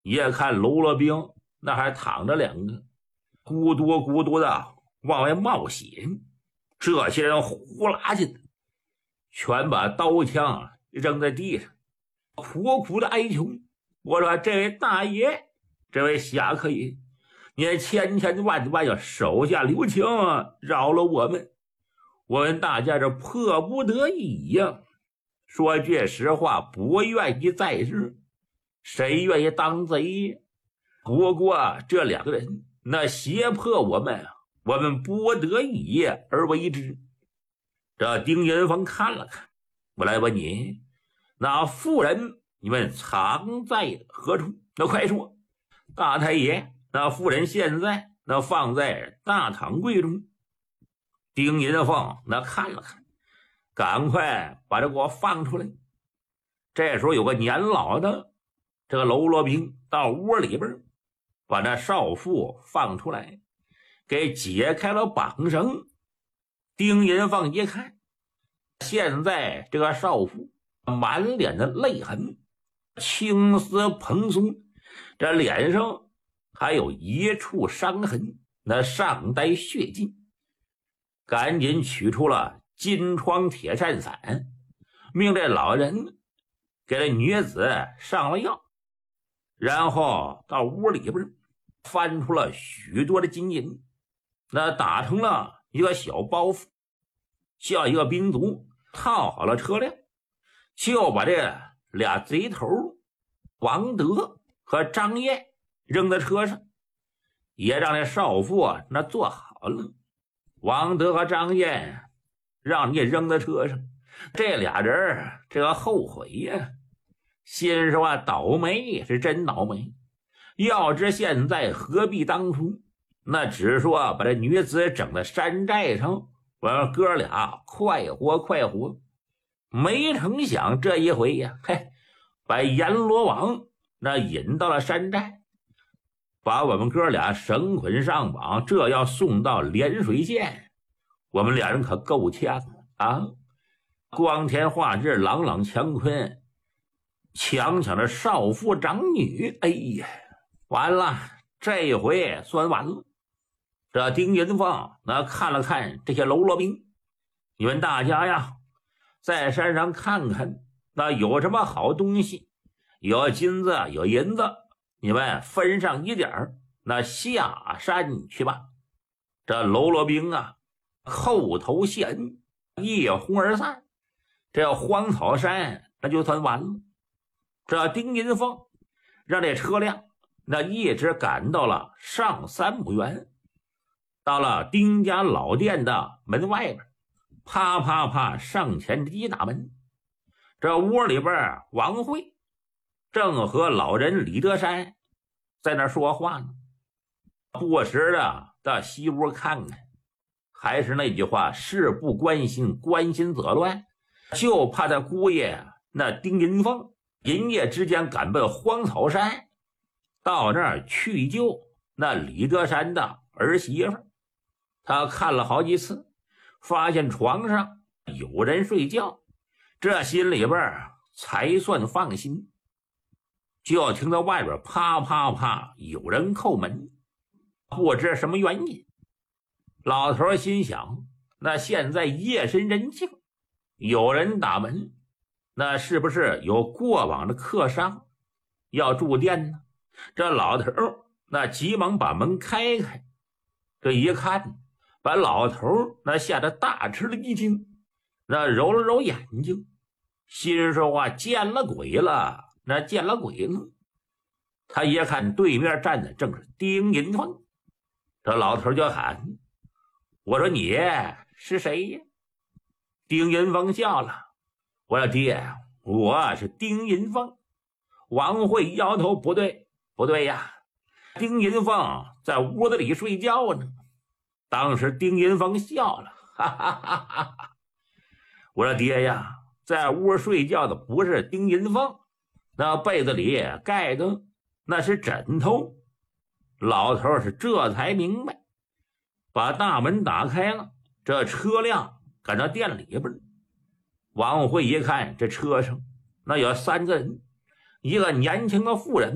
一看喽啰兵那还躺着两个，咕嘟咕嘟的往外冒血。这些人呼啦进来，全把刀枪扔在地上，苦苦的哀求。我说这位大爷，这位侠客爷，您千千万万要手下留情，饶了我们，我们大家这迫不得已呀。说句实话，不愿意在世，谁愿意当贼？不过这两个人那胁迫我们，我们不得已而为之。这丁云峰看了看，我来问你，那妇人你们藏在何处？那快说。大太爷，那妇人现在那放在大堂柜中。丁云峰那看了看，赶快把这给我放出来。这时候有个年老的这个喽啰兵到屋里边，把那少妇放出来，给解开了绑绳。丁云凤一看，现在这个少妇满脸的泪痕，青丝蓬松，这脸上还有一处伤痕，那尚带血迹。赶紧取出了金疮铁扇散，命这老人给这女子上了药，然后到屋里边翻出了许多的金银，那打成了一个小包袱，叫一个兵卒套好了车辆，就把这俩贼头王德和张燕扔在车上，也让这少妇那做好了。王德和张燕让你扔在车上，这俩人这个后悔呀，心说倒霉是真倒霉，要知现在何必当初，那只说把这女子整在山寨上，我让哥俩快活快活。没成想这一回呀，把阎罗王那引到了山寨，把我们哥俩绳捆上绑，这要送到涟水县，我们俩人可够呛啊！光天化日，朗朗乾坤，强抢着少妇长女，哎呀，完了，这一回算完了。这丁云凤那看了看这些喽啰兵，你们大家呀，在山上看看，那有什么好东西，有金子有银子，你们分上一点，那下山去吧。这喽啰兵啊，叩头谢恩，一哄而散。这荒草山那就算完了。这丁云凤让这车辆那一直赶到了上3亩园，到了丁家老店的门外边，啪啪啪上前一打门。这屋里边王慧正和老人李德山在那说话呢，不时的到西屋看看。还是那句话，事不关心，关心则乱，就怕他姑爷那丁云凤一夜之间赶奔荒草山，到那儿去救那李德山的儿媳妇。他看了好几次，发现床上有人睡觉，这心里边才算放心。就听到外边啪啪啪有人叩门，不知什么原因。老头心想，那现在夜深人静，有人打门，那是不是有过往的客商要住店呢？这老头那急忙把门开开，这一看，把老头那吓得大吃了一惊，那揉了揉眼睛，心说见了鬼了，那见了鬼了。他一看对面站的正是丁银凤，这老头就喊，我说你是谁呀？丁银凤笑了，我说爹，我是丁银凤。王慧摇头，不对呀，丁银凤在屋子里睡觉呢。当时丁银凤笑了，哈哈哈哈哈。我说爹呀，在屋睡觉的不是丁银凤，那被子里盖的那是枕头。老头是这才明白，把大门打开了，这车辆赶到店里边。王慧一看，这车上那有3个人，一个年轻的妇人，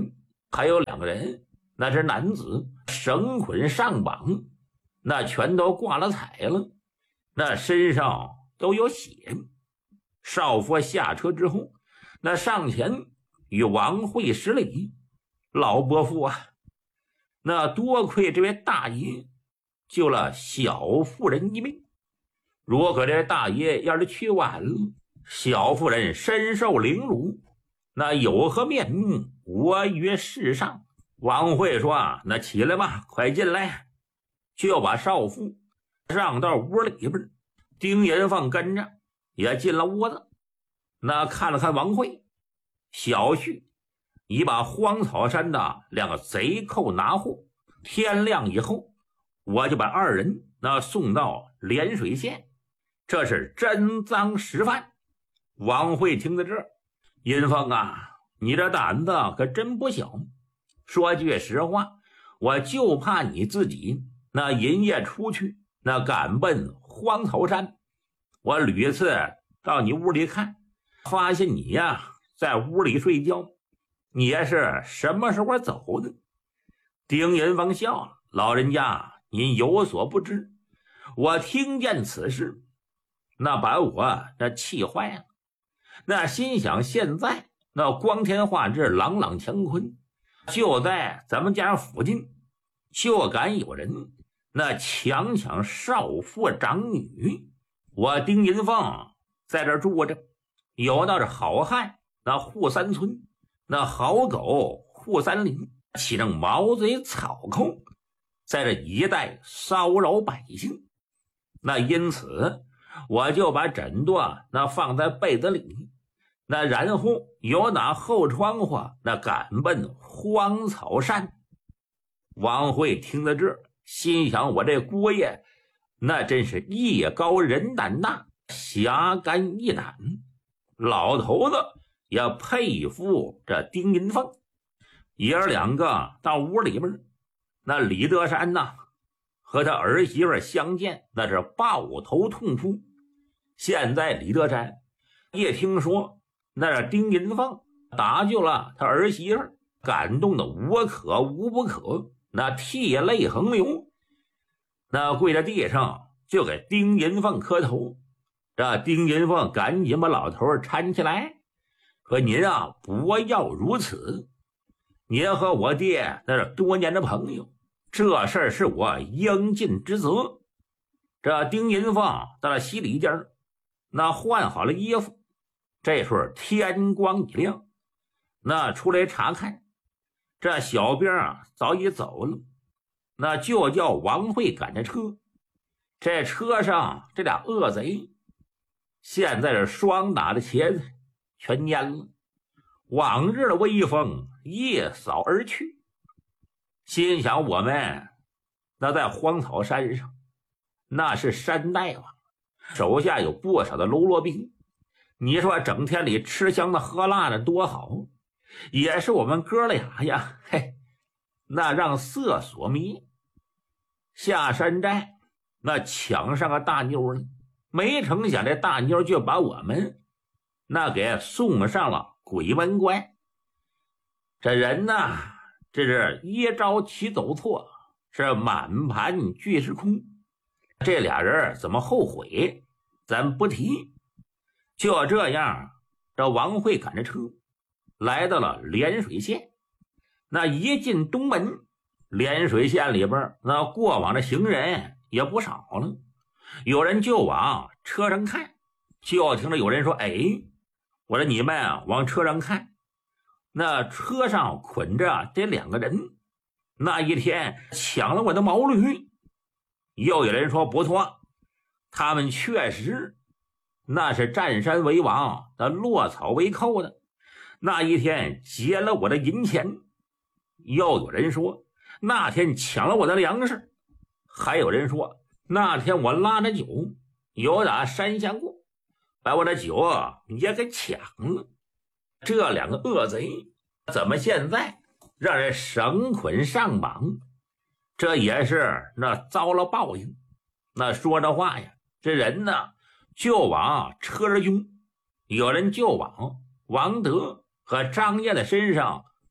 还有2个人，那是男子，绳捆上绑，那全都挂了彩了，那身上都有血。少妇下车之后，那上前与王慧施礼：“老伯父啊，那多亏这位大爷救了小妇人一命，如果这大爷要是去晚了，小妇人身受凌辱，那有何面目活于世上？”王慧说：“那起来吧，快进来。”就把少妇让到屋里边，丁银凤跟着也进了屋子。那看了看王慧，小婿已把荒草山的2个贼寇拿获，天亮以后我就把2人那送到涟水县，这是真赃实犯。王慧听到这儿，银凤啊，你这胆子可真不小。说句实话，我就怕你自己那银夜出去，那赶奔荒草山。我屡次到你屋里看，发现你呀在屋里睡觉，你也是什么时候走的？丁银凤笑了：“老人家，您有所不知，我听见此事，那把我那气坏了。那心想，现在那光天化日，朗朗乾坤，就在咱们家附近，就敢有人那强少妇长女。我丁银凤在这住着，有那是好汉那护3村，那好狗护3邻，岂能毛贼草寇在这一带骚扰百姓？那因此我就把枕垛那放在被子里，那然后由那后窗户那赶奔荒草山。”王慧听到这儿，心想：我这姑爷那真是艺高人胆大，侠肝义胆，老头子也佩服这丁银凤。爷儿2个到屋里边，那李德山呐和他儿媳妇相见，那是抱头痛哭。现在李德山一听说那是丁银凤搭救了他儿媳妇，感动的无可无不可，那涕泪横流，那跪在地上就给丁银凤磕头。这丁银凤赶紧把老头搀起来，说：“您啊，不要如此，您和我爹那是多年的朋友，这事儿是我应尽之责。”这丁银凤到了洗礼间，那换好了衣服，这时候天光一亮，那出来查看，这小兵早已走了，那就叫王慧赶着车。这车上这俩恶贼现在是双打的茄子全蔫了，往日的威风一扫而去。心想，我们那在荒草山上那是山大王，手下有不少的喽啰兵，你说整天里吃香的喝辣的多好，也是我们哥俩呀，嘿，那让色所迷。下山寨那抢上个大妞了，没成想这大妞就把我们那给送上了鬼门关。这人呐，这是一招棋走错，是满盘俱是空。这俩人怎么后悔咱不提。就这样，这王慧赶着车来到了涟水县。那一进东门，涟水县里边那过往的行人也不少了，有人就往车上看，就听着有人说：“哎，我说你们往车上看，那车上捆着这2个人，那一天抢了我的毛驴。”又有人说：“不错，他们确实那是占山为王的落草为寇的，那一天劫了我的银钱。”又有人说：“那天抢了我的粮食。”还有人说：“那天我拉着酒由打山下过，把我的酒也给抢了。”这2个恶贼怎么现在让人绳捆上绑？这也是那遭了报应。那说着话呀，这人呢就往车上拥，有人就往王德和张燕的身上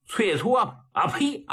催促啊！啊呸！